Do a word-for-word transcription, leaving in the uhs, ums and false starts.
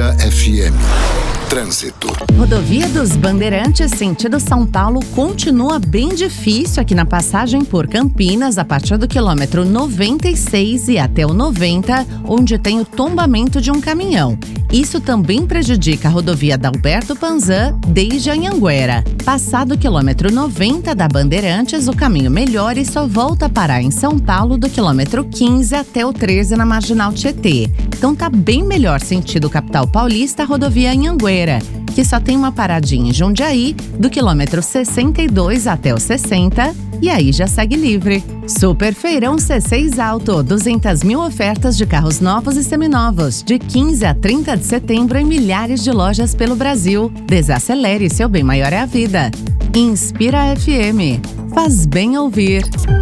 Inspira F M. Trânsito. Rodovia dos Bandeirantes, sentido São Paulo, continua bem difícil aqui na passagem por Campinas, a partir do quilômetro noventa e seis e até o noventa, onde tem o tombamento de um caminhão. Isso também prejudica a rodovia da Alberto Panzan, desde Anhanguera. Passado o quilômetro noventa da Bandeirantes, o caminho melhora e só volta a parar em São Paulo do quilômetro quinze até o treze na Marginal Tietê. Então tá bem melhor sentido capital paulista, a rodovia Anhanguera, que só tem uma paradinha em Jundiaí, do quilômetro sessenta e dois até o sessenta, e aí já segue livre. Super Feirão C seis Auto, duzentas mil ofertas de carros novos e seminovos, de quinze a trinta de setembro em milhares de lojas pelo Brasil. Desacelere, seu bem maior é a vida. Inspira F M. Faz bem ouvir.